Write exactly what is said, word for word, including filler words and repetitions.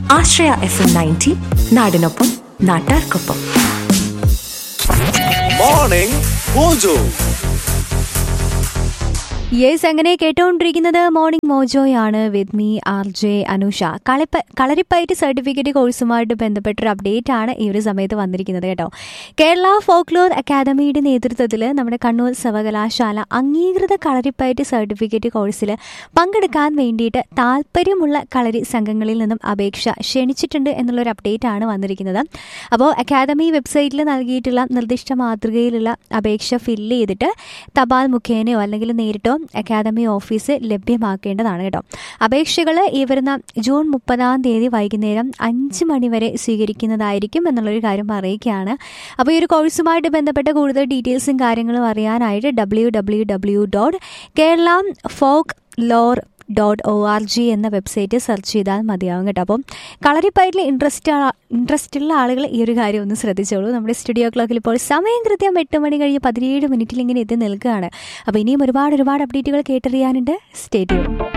ആശ്രയ F M ninety, നാടിനൊപ്പം നാട്ടാർക്കൊപ്പം. Morning mojo. Yes, അങ്ങനെ കേട്ടുകൊണ്ടിരിക്കുന്നത് morning മോജോയാണ് with me R J Anusha. കളിപ്പ Kalaripayattu certificate കോഴ്സുമായിട്ട് ബന്ധപ്പെട്ടൊരു update ആണ് ഈ ഒരു സമയത്ത് വന്നിരിക്കുന്നത് കേട്ടോ. കേരള ഫോക്ലോർ അക്കാദമിയുടെ നേതൃത്വത്തിൽ നമ്മുടെ കണ്ണൂർ സർവകലാശാല അംഗീകൃത കളരിപ്പയറ്റ് സർട്ടിഫിക്കറ്റ് കോഴ്സിൽ പങ്കെടുക്കാൻ വേണ്ടിയിട്ട് താല്പര്യമുള്ള കളരി സംഘങ്ങളിൽ നിന്നും അപേക്ഷ ക്ഷണിച്ചിട്ടുണ്ട് എന്നുള്ളൊരു അപ്ഡേറ്റ് ആണ് വന്നിരിക്കുന്നത്. അപ്പോൾ അക്കാദമി വെബ്സൈറ്റിൽ നൽകിയിട്ടുള്ള നിർദ്ദിഷ്ട മാതൃകയിലുള്ള അപേക്ഷ ഫില്ല് ചെയ്തിട്ട് തപാൽ മുഖേനയോ അല്ലെങ്കിൽ നേരിട്ടോ അക്കാദമി ഓഫീസ് ലഭ്യമാക്കേണ്ടതാണ് കേട്ടോ. അപേക്ഷകൾ ഈ വരുന്ന ജൂൺ മുപ്പതാം തീയതി വൈകുന്നേരം അഞ്ച് മണിവരെ സ്വീകരിക്കുന്നതായിരിക്കും എന്നുള്ളൊരു കാര്യം അറിയിക്കുകയാണ്. അപ്പോൾ ഈ ഒരു കോഴ്സുമായിട്ട് ബന്ധപ്പെട്ട കൂടുതൽ ഡീറ്റെയിൽസും കാര്യങ്ങളും അറിയാനായിട്ട് W W W dot Kerala folk lore dot O R G എന്ന വെബ്സൈറ്റ് സെർച്ച് ചെയ്താൽ മതിയാവും കേട്ടോ. അപ്പം കളരിപ്പയറ്റിൽ ഇൻട്രസ്റ്റ് ഇൻട്രസ്റ്റ് ഉള്ള ആളുകൾ ഈ ഒരു കാര്യം ഒന്ന് ശ്രദ്ധിച്ചോളൂ. നമ്മുടെ സ്റ്റുഡിയോ ക്ലോക്കിൽ ഇപ്പോൾ സമയം കൃത്യം എട്ട് മണി കഴിഞ്ഞ് പതിനേഴ് മിനിറ്റിൽ ഇങ്ങനെ എത്തി നിൽക്കുകയാണ്. അപ്പോൾ ഇനിയും ഒരുപാട് ഒരുപാട് അപ്ഡേറ്റുകൾ കേട്ടറിയാനുണ്ട്. Stay tune.